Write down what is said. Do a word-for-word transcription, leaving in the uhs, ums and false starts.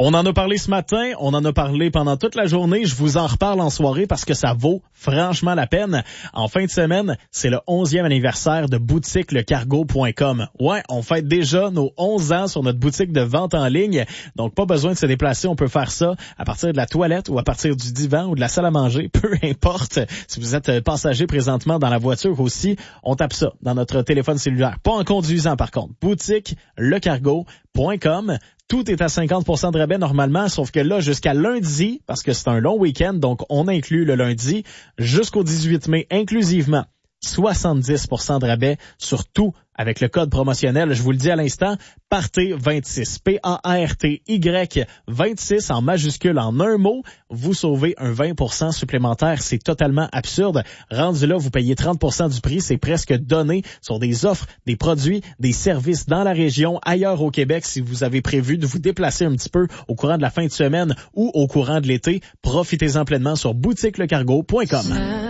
On en a parlé ce matin, on en a parlé pendant toute la journée. Je vous en reparle en soirée parce que ça vaut franchement la peine. En fin de semaine, c'est le onzième anniversaire de boutique le cargo point com. Ouais, on fête déjà nos onze ans sur notre boutique de vente en ligne. Donc, pas besoin de se déplacer. On peut faire ça à partir de la toilette ou à partir du divan ou de la salle à manger. Peu importe. Si vous êtes passager présentement dans la voiture aussi, on tape ça dans notre téléphone cellulaire. Pas en conduisant, par contre. boutique le cargo point com. Tout est à cinquante pour cent de rabais normalement, sauf que là, jusqu'à lundi, parce que c'est un long week-end, donc on inclut le lundi, jusqu'au dix-huit mai inclusivement, soixante-dix pour cent de rabais sur tout avec le code promotionnel, je vous le dis à l'instant, Party vingt-six, P A R T Y vingt-six en majuscule en un mot, vous sauvez un vingt pour cent supplémentaire, c'est totalement absurde. Rendu là, vous payez trente pour cent du prix, c'est presque donné sur des offres, des produits, des services dans la région, ailleurs au Québec. Si vous avez prévu de vous déplacer un petit peu au courant de la fin de semaine ou au courant de l'été, profitez-en pleinement sur boutique le cargo point com.